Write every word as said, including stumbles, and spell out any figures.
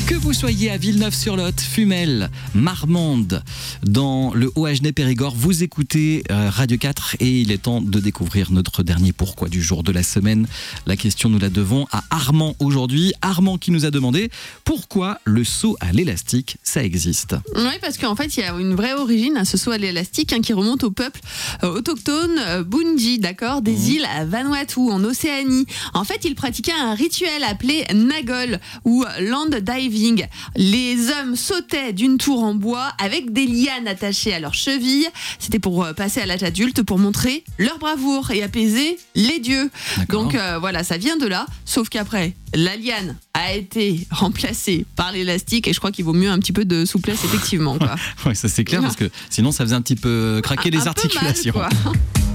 Que vous soyez à Villeneuve-sur-Lot, Fumel, Marmande, dans le Haut-Agenais-Périgord, vous écoutez euh, Radio quatre et il est temps de découvrir notre dernier pourquoi du jour de la semaine. La question, nous la devons à Armand aujourd'hui. Armand qui nous a demandé pourquoi le saut à l'élastique, ça existe. Oui, parce qu'en fait, il y a une vraie origine à ce saut à l'élastique hein, qui remonte au peuple euh, autochtone euh, Bunji, d'accord, des mmh. îles à Vanuatu, en Océanie. En fait, ils pratiquaient un rituel appelé Nagol ou Land Diving. Les hommes sautaient d'une tour en bois avec des lianes attachées à leurs chevilles. C'était pour passer à l'âge adulte, pour montrer leur bravoure et apaiser les dieux. D'accord. Donc euh, voilà, ça vient de là. Sauf qu'après, la liane a été remplacée par l'élastique et je crois qu'il vaut mieux un petit peu de souplesse, effectivement, quoi. Ouais, ça c'est clair, parce que sinon ça faisait un petit peu craquer un, les un articulations. Peu mal, quoi.